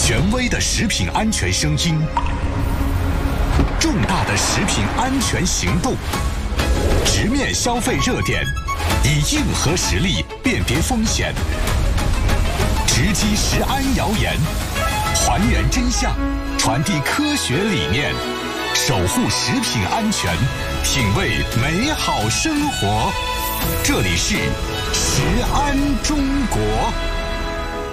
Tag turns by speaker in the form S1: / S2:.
S1: 权威的食品安全声音，重大的食品安全行动，直面消费热点，以硬核实力辨别风险，直击食安谣言，还原真相，传递科学理念，守护食品安全，品味美好生活。这里是食安中国。